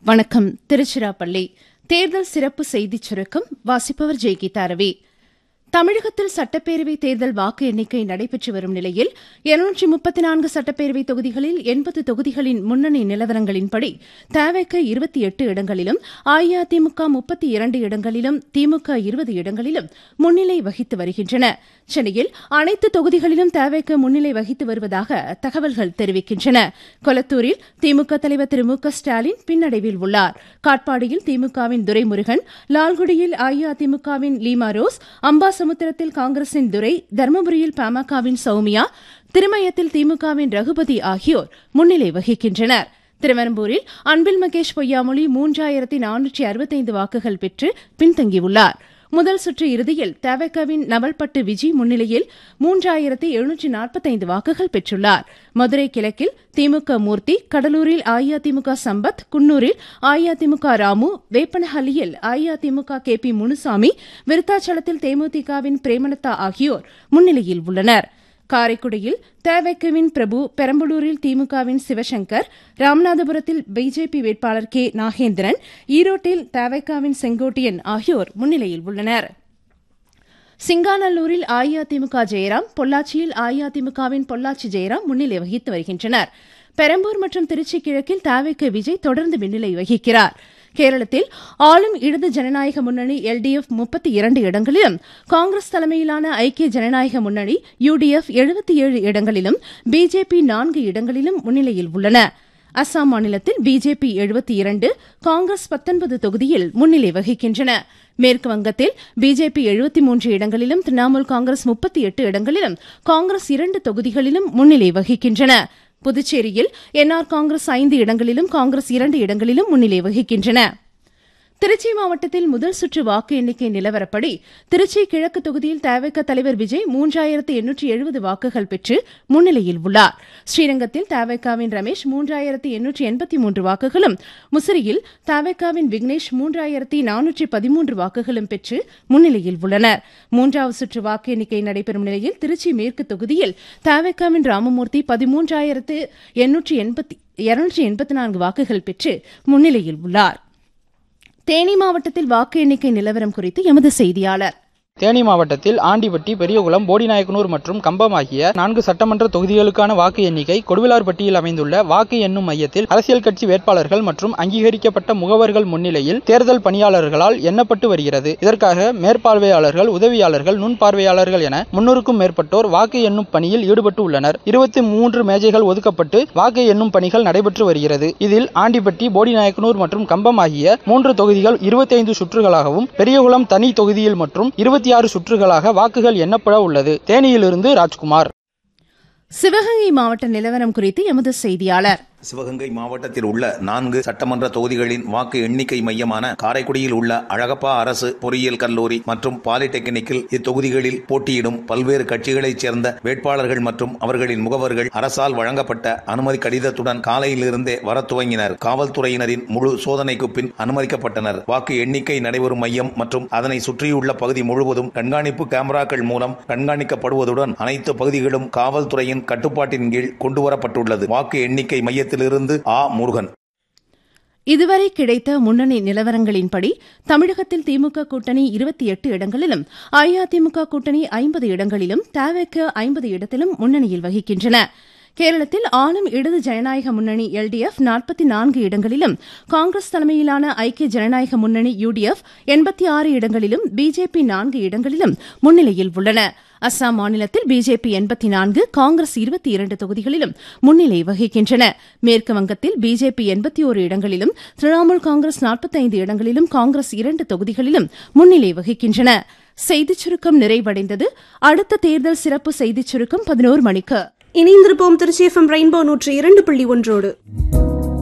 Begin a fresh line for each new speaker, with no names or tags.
வணக்கம். திருச்சிராப்பள்ளி தேர்தல் சிறப்பு செய்திச் சுருக்கம் வாசிப்பவர் ஜெய்கீதா ரவி. தமிழகத்தில் சட்டப்பேரவைத் தேர்தல் வாக்கு எண்ணிக்கை நடைபெற்று வரும் நிலையில் 234 சட்டப்பேரவைத் தொகுதிகளில் 80 தொகுதிகளின் முன்னணி நிலவரங்களின்படி தவிக 28 இடங்களிலும், அஇஅதிமுக 32 இடங்களிலும், திமுக 20 இடங்களிலும் முன்னிலை வகித்து வருகின்றன. சென்னையில் அனைத்து தொகுதிகளிலும் தவிக முன்னிலை வகித்து வருவதாக தகவல்கள் தெரிவிக்கின்றன. கொளத்தூரில் திமுக தலைவர் திரு மு க ஸ்டாலின் பின்னடைவில் உள்ளார். காட்பாடியில் திமுகவின் துரைமுருகன், லால்குடியில் அஇஅதிமுகவின் லீமா ரோஸ், அம்பாசமுத்திரத்தில் காங்கிரசின் துரை, தருமபுரியில் பாமகவின் சௌமியா, திருமயத்தில் திமுகவின் ரகுபதி ஆகியோர் முன்னிலை வகிக்கின்றனர். திருவெரும்பூரில் அன்பில் மகேஷ் பொய்யாமொழி 3465 வாக்குகள் பெற்று பின்தங்கியுள்ளார். முதல் சுற்று இறுதியில் தவிகவின் நவல்பட்டு விஜி முன்னிலையில் 3745 வாக்குகள் பெற்றுள்ளார். மதுரை கிழக்கில் திமுக மூர்த்தி, கடலூரில் அஇஅதிமுக சம்பத், குன்னூரில் அஇஅதிமுக ராமு, வேப்பனஹள்ளியில் அஇஅதிமுக கே.பி. முனுசாமி, விருத்தாச்சலத்தில் தேமுதிகவின் பிரேமலதா ஆகியோர் முன்னிலையில் உள்ளனர். காரைக்குடியில் தவிகவின் பிரபு, பெரம்பலூரில் திமுகவின் சிவசங்கர், ராமநாதபுரத்தில் பிஜேபி வேட்பாளர் கே. நாகேந்திரன், ஈரோட்டில் தவிகவின் செங்கோட்டையன் ஆகியோர் முன்னிலையில் உள்ளனர். சிங்காநல்லூரில் அஇஅதிமுக ஜெயராம், பொள்ளாச்சியில் அஇஅதிமுகவின் பொள்ளாச்சி ஜெயராம் முன்னிலை வகித்து வருகின்றனர். பெரம்பூர் மற்றும் திருச்சி கிழக்கில் தவிக விஜய் தொடர்ந்து முன்னிலை வகிக்கிறார். கேரளத்தில் ஆளும் இடது ஜனநாயக முன்னணி எல்டிஎஃப் 32 இடங்களிலும், காங்கிரஸ் தலைமையிலான ஐக்கிய ஜனநாயக முன்னணி யுடிஎஃப் 77 இடங்களிலும், பிஜேபி 4 இடங்களிலும் முன்னிலையில் உள்ளன. அஸ்ஸாம் மாநிலத்தில் பிஜேபி 72, காங்கிரஸ் 19 தொகுதியில் முன்னிலை வகிக்கின்றன. மேற்கு வங்கத்தில் பிஜேபி 73 இடங்களிலும், திரிணாமுல் காங்கிரஸ் 38 இடங்களிலும், காங்கிரஸ் 2 தொகுதிகளிலும் முன்னிலை வகிக்கின்றன. புதுச்சேரியில் என்ஆர் காங்கிரஸ் 5 இடங்களிலும், காங்கிரஸ் 2 இடங்களிலும் முன்னிலை வகிக்கின்றன. திருச்சி மாவட்டத்தில் முதல் சுற்று வாக்கு எண்ணிக்கை நிலவரப்படி திருச்சி கிழக்கு தொகுதியில் தவிக தலைவர் விஜய் 3870 வாக்குகள் பெற்று முன்னிலையில் உள்ளார். ஸ்ரீரங்கத்தில் தவிகவின் ரமேஷ் 3883 வாக்குகளும், முசிறியில் தவிகவின் விக்னேஷ் 3413 வாக்குகளும் பெற்று முன்னிலையில் உள்ளனர். மூன்றாவது சுற்று வாக்கு எண்ணிக்கை நடைபெறும் நிலையில் திருச்சி மேற்கு தொகுதியில் தவிகவின் ராமமூர்த்தி 13284 வாக்குகள் பெற்று முன்னிலையில் உள்ளார். தேனி மாவட்டத்தில் வாக்கு எண்ணிக்கை நிலவரம் குறித்து எமது செய்தியாளர்.
தேனி மாவட்டத்தில் ஆண்டிப்பட்டி, பெரியகுளம், போடிநாயக்கனூர் மற்றும் கம்பம் ஆகிய 4 சட்டமன்ற தொகுதிகளுக்கான வாக்கு எண்ணிக்கை கொடுவிலார்பட்டியில் அமைந்துள்ள வாக்கு எண்ணும் மையத்தில் அரசியல் கட்சி வேட்பாளர்கள் மற்றும் அங்கீகரிக்கப்பட்ட முகவர்கள் முன்னிலையில் தேர்தல் பணியாளர்களால் எண்ணப்பட்டு வருகிறது. இதற்காக மேற்பார்வையாளர்கள், உதவியாளர்கள், நுண்பார்வையாளர்கள் என 300க்கும் மேற்பட்டோர் வாக்கு எண்ணும் பணியில் ஈடுபட்டு உள்ளனர். 23 மேஜைகள் ஒதுக்கப்பட்டு வாக்கு எண்ணும் பணிகள் நடைபெற்று வருகிறது. இதில் ஆண்டிப்பட்டி, போடிநாயக்கனூர் மற்றும் கம்பம் ஆகிய 3 தொகுதிகள் 25 சுற்றுகளாகவும், பெரியகுளம் தனி தொகுதியில் மற்றும் 26 சுற்றுகளாக வாக்குகள் எண்ணப்பட உள்ளது. தேனியிலிருந்து ராஜ்குமார்.
சிவகங்கை மாவட்ட நிலவரம் குறித்து எமது செய்தியாளர்.
சிவகங்கை மாவட்டத்தில் உள்ள 4 சட்டமன்ற தொகுதிகளின் வாக்கு எண்ணிக்கை மையமான காரைக்குடியில் உள்ள அழகப்பா அரசு பொறியியல் கல்லூரி மற்றும் பாலிடெக்னிக்கில் இத்தொகுதிகளில் போட்டியிடும் பல்வேறு கட்சிகளைச் சேர்ந்த வேட்பாளர்கள் மற்றும் அவர்களின் முகவர்கள் அரசால் வழங்கப்பட்ட அனுமதி கடிதத்துடன் காலையிலிருந்தே வர துவங்கினர். காவல்துறையினரின் முழு சோதனைக்கு பின் அனுமதிக்கப்பட்டனர். வாக்கு எண்ணிக்கை நடைபெறும் மையம் மற்றும் அதனை சுற்றியுள்ள பகுதி முழுவதும் கண்காணிப்பு கேமராக்கள் மூலம் கண்காணிக்கப்படுவதுடன் அனைத்து பகுதிகளும் காவல்துறையின் கட்டுப்பாட்டின் கீழ் கொண்டுவரப்பட்டுள்ளது. வாக்கு எண்ணிக்கை மையத்தில் முருகன்.
இதுவரை கிடைத்த முன்னணி நிலவரங்களின்படி தமிழகத்தில் திமுக கூட்டணி 28 இடங்களிலும், அஇஅதிமுக கூட்டணி 50 இடங்களிலும், தவிக 50 இடத்திலும் முன்னணியில் வகிக்கின்றன. கேரளத்தில் ஆளும் இடது ஜனநாயக முன்னணி எல்டிஎஃப் 44 இடங்களிலும், காங்கிரஸ் தலைமையிலான ஐக்கிய ஜனநாயக முன்னணி யுடிஎஃப் 86 இடங்களிலும், பிஜேபி 4 இடங்களிலும் முன்னிலையில் உள்ளன. அஸ்ஸாம் மாநிலத்தில் பிஜேபி 84, காங்கிரஸ் 22 தொகுதிகளிலும் முன்னிலை வகிக்கின்றன. மேற்கு வங்கத்தில் பிஜேபி 81 இடங்களிலும், திரிணாமுல் காங்கிரஸ் 45 இடங்களிலும், காங்கிரஸ் 2 தொகுதிகளிலும் முன்னிலை வகிக்கின்றன. செய்திச் சுருக்கம் நிறைவடைந்தது. அடுத்த தேர்தல் சிறப்பு செய்திச் சுருக்கம் 11 மணிக்கு.
இணைந்திருப்போம் திருச்சி FM ரெயின்போ 102.1.